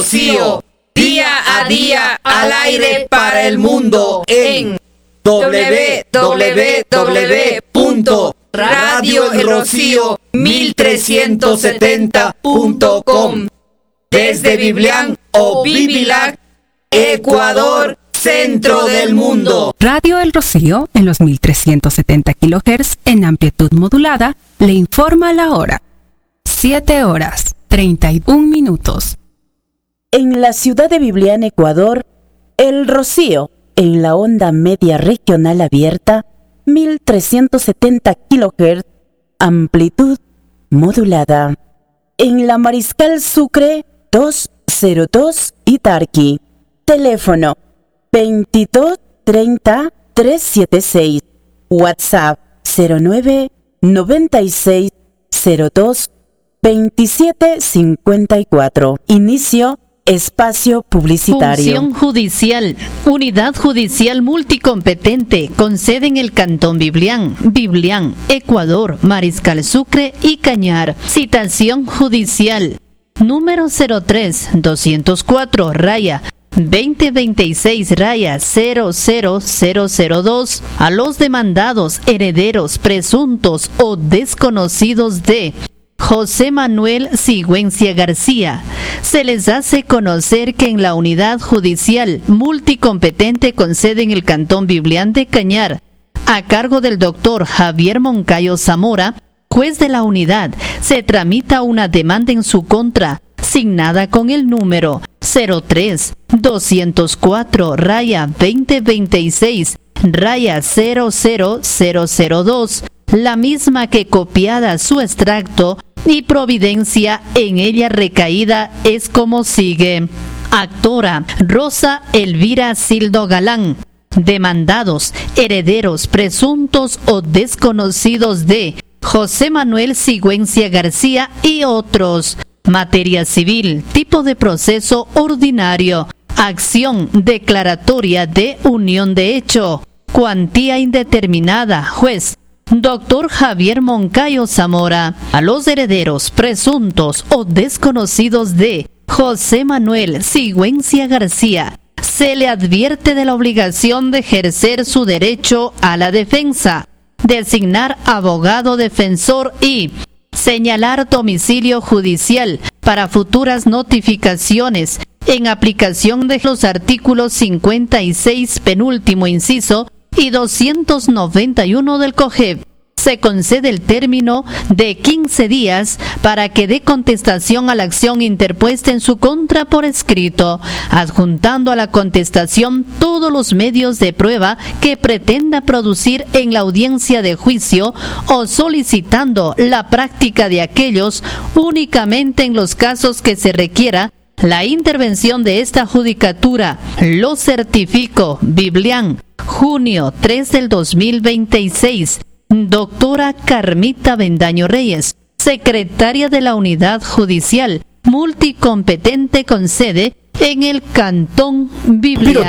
Rocío, día a día al aire para el mundo en www.radioelrocío1370.com desde Biblián o Bibilac, Ecuador, centro del mundo. Radio El Rocío, en los 1370 kHz en amplitud modulada, le informa la hora. 7:31. En la ciudad de Biblián, Ecuador, El Rocío, en la onda media regional abierta, 1370 kHz, amplitud modulada. En la Mariscal Sucre, 202 Itarqui. Teléfono 22 30 376. WhatsApp 09 96 02 27 54. Inicio espacio publicitario. Función judicial. Unidad judicial multicompetente con sede en el Cantón Biblián, Ecuador, Mariscal Sucre y Cañar. Citación judicial. Número 03-204-2026-00002 a los demandados, herederos, presuntos o desconocidos de José Manuel Sigüencia García. Se les hace conocer que en la unidad judicial multicompetente con sede en el Cantón Biblián de Cañar, a cargo del doctor Javier Moncayo Zamora, juez de la unidad, se tramita una demanda en su contra, signada con el número 03-204-2026-00002, la misma que copiada su extracto y providencia en ella recaída es como sigue. Actora Rosa Elvira Sildo Galán. Demandados, herederos, presuntos o desconocidos de José Manuel Sigüencia García y otros. Materia civil, tipo de proceso ordinario. Acción declaratoria de unión de hecho. Cuantía indeterminada. Juez Doctor Javier Moncayo Zamora. A los herederos, presuntos o desconocidos de José Manuel Sigüencia García, se le advierte de la obligación de ejercer su derecho a la defensa, designar abogado defensor y señalar domicilio judicial para futuras notificaciones en aplicación de los artículos 56 penúltimo inciso y 291 del COGEB. Se concede el término de 15 días para que dé contestación a la acción interpuesta en su contra por escrito, adjuntando a la contestación todos los medios de prueba que pretenda producir en la audiencia de juicio o solicitando la práctica de aquellos únicamente en los casos que se requiera la intervención de esta judicatura. Lo certifico. Biblián, junio 3 del 2026. Doctora Carmita Bendaño Reyes, secretaria de la Unidad Judicial Multicompetente con sede en el Cantón Biblián.